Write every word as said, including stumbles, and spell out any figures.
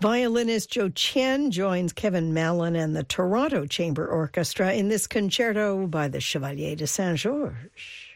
Violinist Joe Chien joins Kevin Mallon and the Toronto Chamber Orchestra in this concerto by the Chevalier de Saint-Georges.